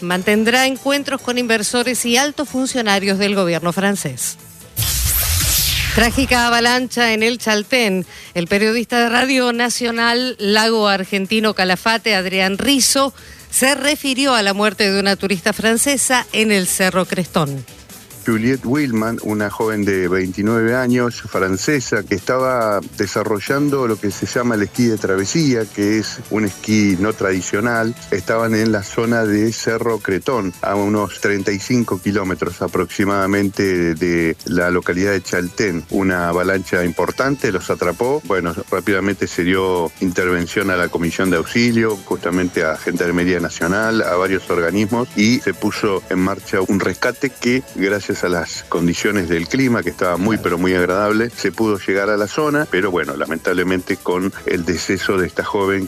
mantendrá encuentros con inversores y altos funcionarios del gobierno francés. Trágica avalancha en el Chaltén. El periodista de Radio Nacional Lago Argentino Calafate, Adrián Rizzo, se refirió a la muerte de una turista francesa en el Cerro Crestón. Juliette Willman, una joven de 29 años, francesa, que estaba desarrollando lo que se llama el esquí de travesía, que es un esquí no tradicional. Estaban en la zona de Cerro Cretón, a unos 35 kilómetros aproximadamente de la localidad de Chaltén. Una avalancha importante los atrapó. Bueno, rápidamente se dio intervención a la Comisión de Auxilio, justamente a Gendarmería Nacional, a varios organismos, y se puso en marcha un rescate que, gracias a las condiciones del clima, que estaba muy pero muy agradable, se pudo llegar a la zona, pero bueno, lamentablemente con el deceso de esta joven.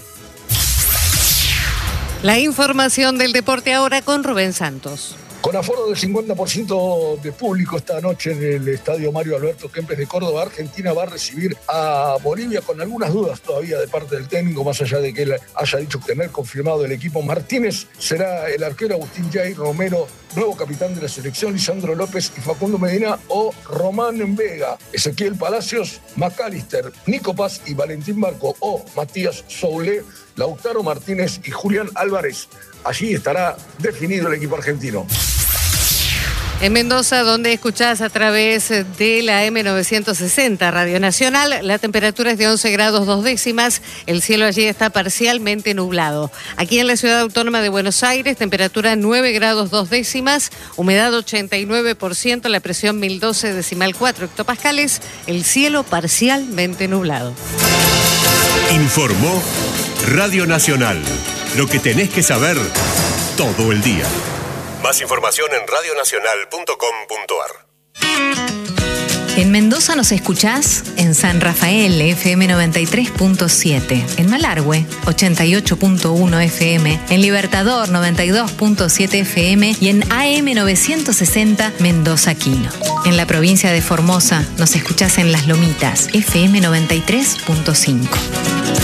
La información del deporte ahora con Rubén Santos. Con aforo del 50% de público esta noche en el estadio Mario Alberto Kempes de Córdoba, Argentina va a recibir a Bolivia con algunas dudas todavía de parte del técnico, más allá de que él haya dicho tener confirmado el equipo. Martínez será el arquero, Agustín Jair Romero, nuevo capitán de la selección, Lisandro López y Facundo Medina o Román Vega, Ezequiel Palacios, McAllister, Nico Paz y Valentín Barco o Matías Soule, Lautaro Martínez y Julián Álvarez. Allí estará definido el equipo argentino. En Mendoza, donde escuchás a través de la M960 Radio Nacional, la temperatura es de 11 grados 2 décimas, el cielo allí está parcialmente nublado. Aquí en la ciudad autónoma de Buenos Aires, temperatura 9 grados 2 décimas, humedad 89%, la presión 1012,4 hectopascales, el cielo parcialmente nublado. Informó Radio Nacional, lo que tenés que saber todo el día. Más información en radionacional.com.ar. En Mendoza nos escuchás en San Rafael, FM 93.7, en Malargüe, 88.1 FM, en Libertador, 92.7 FM y en AM 960 Mendoza Quino. En la provincia de Formosa nos escuchás en Las Lomitas, FM 93.5.